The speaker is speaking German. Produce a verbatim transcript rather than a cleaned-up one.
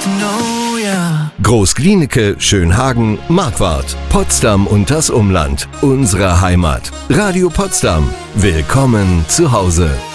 to know ya. Großglienicke, Schönhagen, Marquardt, Potsdam und das Umland. Unsere Heimat. Radio Potsdam. Willkommen zu Hause.